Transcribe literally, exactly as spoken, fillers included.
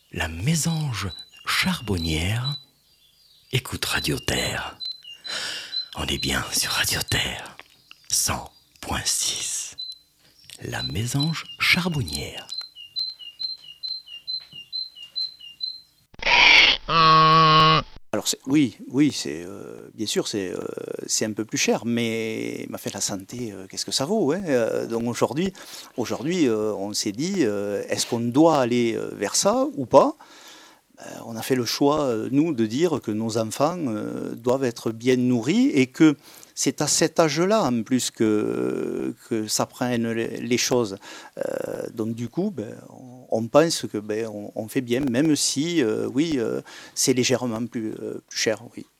La mésange charbonnière écoute Radio Terre. On est bien sur Radio Terre, cent point six. La mésange charbonnière. Alors c'est, oui, oui, c'est euh, bien sûr c'est euh, c'est un peu plus cher, mais m'a fait la santé, euh, qu'est-ce que ça vaut, hein. Euh, donc aujourd'hui, aujourd'hui, euh, on s'est dit, euh, est-ce qu'on doit aller euh, vers ça ou pas? Euh, on a fait le choix, euh, nous, de dire que nos enfants euh, doivent être bien nourris et que c'est à cet âge-là, en plus, que, que s'apprennent les, les choses. Euh, donc, du coup, ben, on, on pense que ben, on, on fait bien, même si, euh, oui, euh, c'est légèrement plus, euh, plus cher, oui.